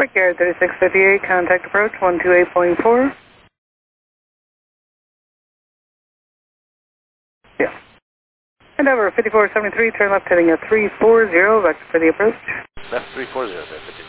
Brickyard 3658, contact approach 128.4. Yeah. And over 5473, turn left heading at 340, vector for the approach. Left 340,